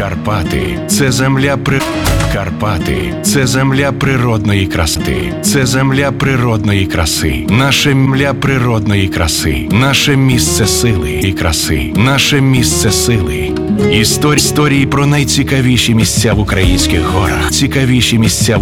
Карпати – це земля Карпати – це земля природної красоти. Це земля природної краси. Наше земля природної краси. Наше місце сили і краси. Наше місце сили. Історії про найцікавіші місця в українських горах. Цікавіші місця